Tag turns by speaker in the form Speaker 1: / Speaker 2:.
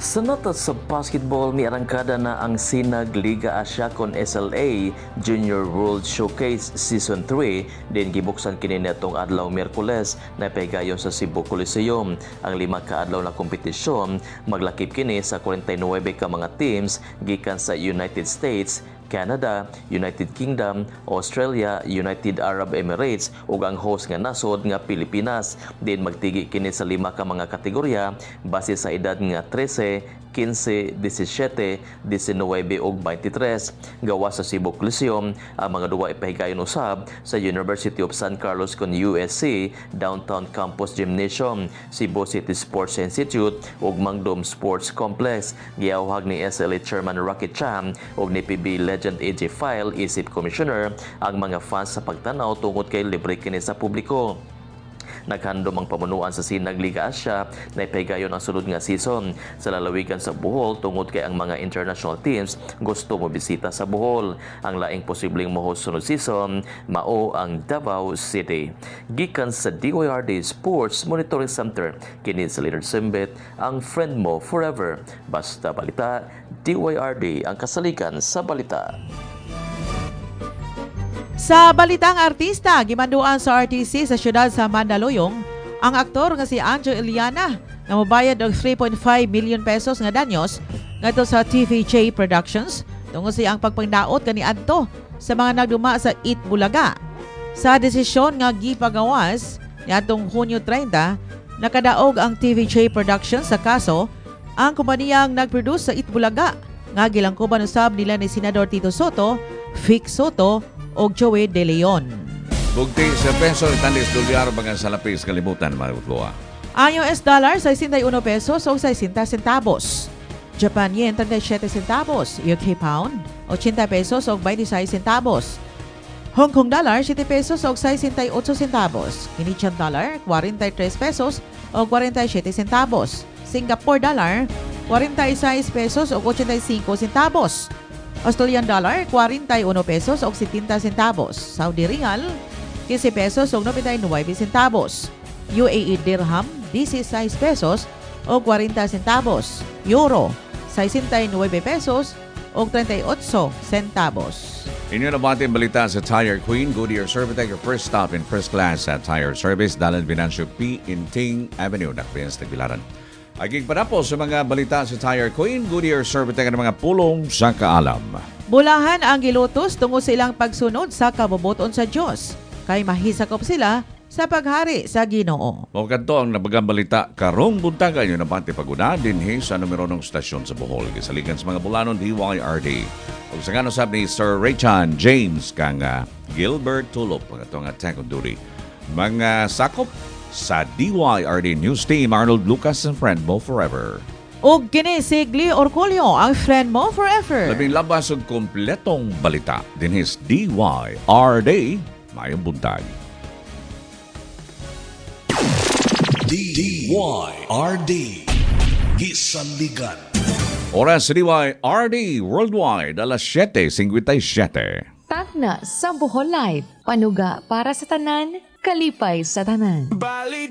Speaker 1: Sa nota sa basketball, ni arangkada na ang Sinag Liga Asia kon SLA Junior World Showcase Season 3 din gibuksan kini netong adlaw Miyerkules na paygayon sa Cebu Coliseum. Ang 5 ka adlaw na kompetisyon maglakip kini sa 49 ka mga teams gikan sa United States, Canada, United Kingdom, Australia, United Arab Emirates ug ang host nga nasod nga Pilipinas. Din magtigi kini sa 5 ka mga kategorya base sa edad nga 13, 15, 17, 19 ug 23. Gawa sa Cebu Coliseum, ang mga duwa ipahigayon usab sa University of San Carlos kon USC, Downtown Campus Gymnasium, Cebu City Sports Institute ug Mangdom Sports Complex. Giawhag ni SLA Chairman Rocky Cham ug ni PB Legend AJ File isip Commissioner ang mga fans sa pagtanaw tungod kay libre kini sa publiko. Naghandom ang pamunuan sa Sinag Liga Asia na ipahigayon ang sulod nga season sa lalawigan sa Bohol tungod kay ang mga international teams gusto mo bisita sa Bohol. Ang laing posibleng mohos sunod season mao ang Davao City. Gikan sa DYRD Sports Monitoring Center, kini sa Leonard Simbet, ang friend mo forever. Basta balita, DYRD ang kasalikan sa balita.
Speaker 2: Sa balitang artista, gimanduan sa RTC sa siyudad sa Mandaluyong ang aktor nga si Anjo Iliana na mabayad og 3.5 million pesos nga danyos ngadto sa TVJ Productions tungod sa ang pagpangdaot kaniadto sa mga nagduma sa Eat Bulaga. Sa desisyon nga gipagawas niadtong Hunyo 30, nakadaog ang TVJ Productions sa kaso ang kumpaniyang nagproduce sa Eat Bulaga nga gilangkuban usab nila ni Senador Tito Soto, Vic Soto o Joey De Leon.
Speaker 3: Bugti sa peso itandis dolyar bagang salapis kalimutan mga utloa.
Speaker 2: Ang US dollar 61 pesos o 60 centavos. Japan yen 37 centavos. UK pound 80 pesos o 26 centavos. Hong Kong dollar 7 pesos o 68 centavos. Canadian dollar 43 pesos o 47 centavos. Singapore dollar 46 pesos o 85 centavos. Australian dollar, 41 pesos o 70 centavos. Saudi Riyal, 15 pesos o 99 centavos. UAE dirham, 16 pesos o 40 centavos. Euro, 69 pesos o 38 centavos.
Speaker 3: Inyo na ba ating balita sa Tire Queen? Goodyear Servitec, your first stop in first class at Tire Service. Dalan Binancio P. Inting Avenue, Nakpiyas, Tagbilaran. Aging panapos sa mga balita sa Tire Queen, Goodyear Servitec ang mga pulong sa kaalam.
Speaker 2: Bulahan ang gilutos tungod sa ilang pagsunod sa kabubuton sa Diyos. Kay mahisakop sila sa paghari sa Ginoo.
Speaker 3: O kanto ang nabagang balita karong buntagan nyo na pati paguna dinhi sa numero ng stasyon sa Bohol. Kisaligan sa mga bulanon DYRD. O sa ganusap ni Sir Raychan James kang Gilbert Tulop ang itong attack on duty. Mga sakop sa DYRD News Team, Arnold Lucas and friend mo forever.
Speaker 2: O kini si Gli Orculio, ang friend mo forever.
Speaker 3: Labing labas og kompletong balita dinhis DYRD mayong buntag.
Speaker 4: DYRD Gisaligan.
Speaker 3: Oras sa DYRD Worldwide alas 7:57.
Speaker 5: Tagna sa Bohol Live. Panuga para sa tanan, kalipay sa tanan.